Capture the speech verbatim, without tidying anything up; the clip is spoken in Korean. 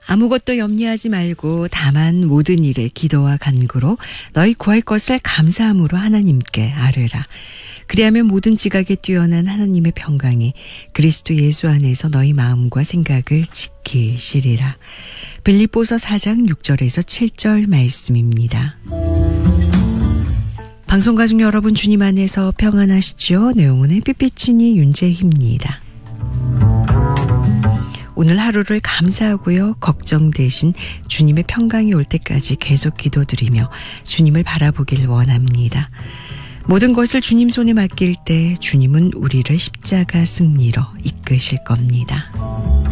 아무것도 염려하지 말고 다만 모든 일에 기도와 간구로 너희 구할 것을 감사함으로 하나님께 아뢰라. 그리하면 모든 지각에 뛰어난 하나님의 평강이 그리스도 예수 안에서 너희 마음과 생각을 지키시리라. 빌립보서 사 장 육 절에서 칠 절 말씀입니다. 방송가족 여러분, 주님 안에서 평안하시죠? 내용은 삐삐치니 윤재희입니다. 오늘 하루를 감사하고요. 걱정 대신 주님의 평강이 올 때까지 계속 기도드리며 주님을 바라보길 원합니다. 모든 것을 주님 손에 맡길 때 주님은 우리를 십자가 승리로 이끄실 겁니다.